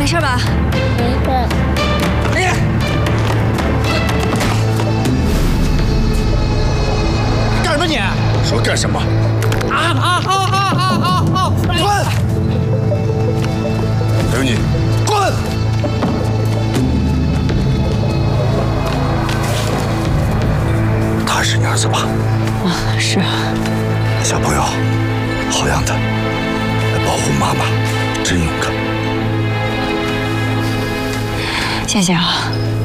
事吧？ 没事。 哎呀！干什么你？ 说干什么？ 滚！ 刘你， 滚！ 他是你儿子吧？ 啊，是。 小朋友，好样的，保护妈妈，真勇敢。 谢谢啊。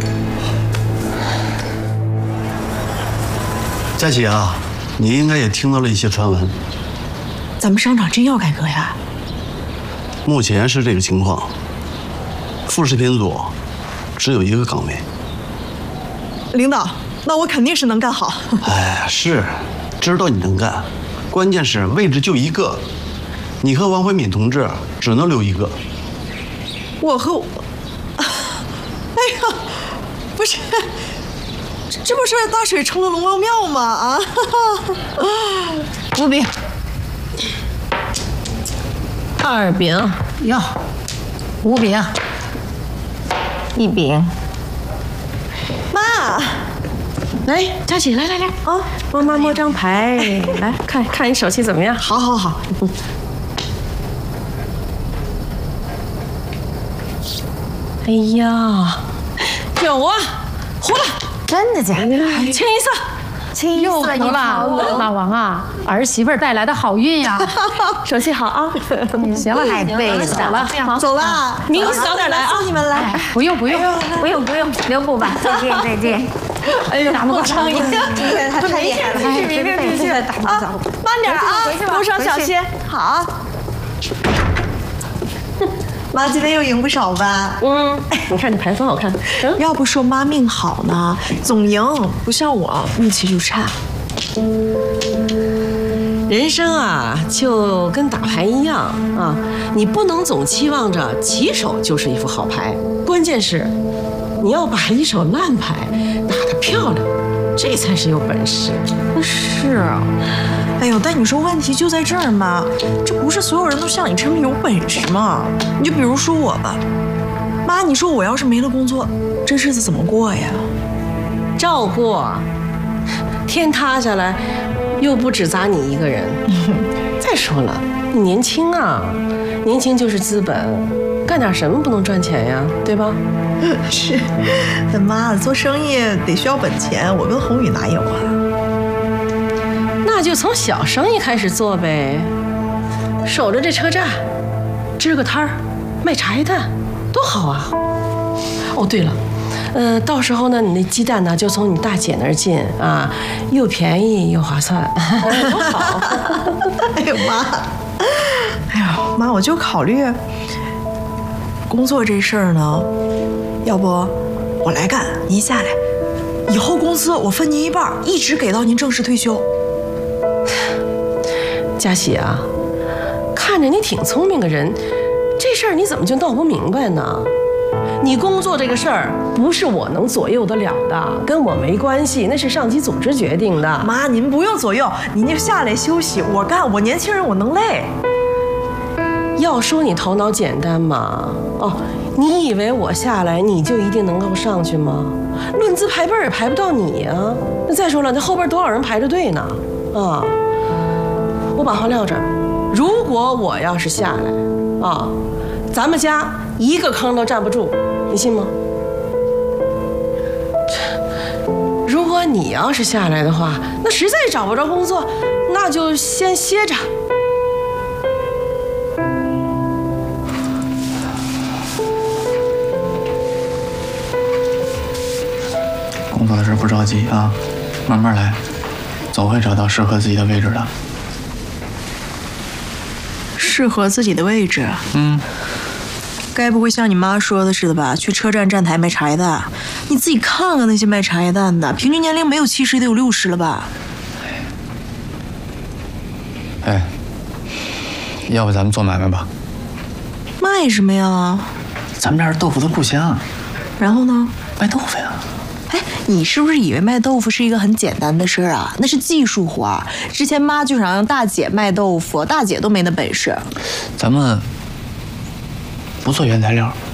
佳琪啊，你应该也听到了一些传闻。 咱们商场真要改革呀？ 目前是这个情况，副食品组只有1个岗位。 领导，那我肯定是能干好。 哎，是，知道你能干，关键是位置就1个，你和王慧敏同志只能留1个。 我和我，哎呀，不是，这不是大水冲了龙王庙吗？啊！ 5饼 2饼哟，5饼，1饼。 妈， 来，佳琪，来啊，帮妈摸张牌，来看看你手气怎么样？ 好好好。 哎呀，有啊，胡了， 真的假的？ 清一色。 清一色你跑了， 老王啊，儿媳妇带来的好运呀！ 手气好啊！ 行了，太背了， 走了， 走了， 明天早点来啊！ 送你们来。 不用， 不用，留步吧。再见。 哎呦， 打不过场面， 今天他太厉害了， 明天去打不啊，慢点啊，路上小心。好。妈今天又赢不少吧？ 你看你牌多好看。 要不说妈命好呢，总赢，不像我运气就差。 人生啊，就跟打牌一样啊，你不能总期望着起手就是一副好牌，关键是你要把一手烂牌打得漂亮，这才是有本事。 是啊，哎呦，但你说问题就在这儿嘛，这不是所有人都像你这么有本事吗？你就比如说我吧，妈，你说我要是没了工作，这日子怎么过呀？ 照过，天塌下来又不只砸你一个人。再说了，你年轻啊，年轻就是资本，干点什么不能赚钱呀，对吧？ 是，但妈，做生意得需要本钱，我跟宏宇哪有啊？ 那就从小生意开始做呗，守着这车站，支个摊儿，卖茶叶蛋，多好啊！哦，对了，到时候呢，你那鸡蛋呢就从你大姐那儿进啊，又便宜又划算，多好！ 哎呦妈，哎呦妈，我就考虑工作这事儿呢，要不我来干，您下来，以后工资我分您一半，一直给到您正式退休。 佳喜啊，看着你挺聪明个人，这事儿你怎么就闹不明白呢？你工作这个事儿不是我能左右得了的，跟我没关系，那是上级组织决定的。 妈，您不用左右，您就下来休息，我干，我年轻人我能累。 要说你头脑简单嘛，哦，你以为我下来你就一定能够上去吗？论资排辈也排不到你呀。那再说了，那后边多少人排着队呢？啊，我把话撂这儿，如果我要是下来，啊，咱们家一个坑都站不住，你信吗？如果你要是下来的话，那实在找不着工作，那就先歇着。 工作的事不着急啊，慢慢来，总会找到适合自己的位置的。 适合自己的位置？该不会像你妈说的似的吧？去车站站台卖茶叶蛋？你自己看看那些卖茶叶蛋的，平均年龄没有70得有60了吧？ 哎，要不咱们做买卖吧？ 卖什么呀？ 咱们这儿是豆腐的故乡。 然后呢？ 卖豆腐呀。 哎，你是不是以为卖豆腐是一个很简单的事儿啊？那是技术活儿。之前妈就想让大姐卖豆腐，大姐都没那本事。 咱们不做原材料，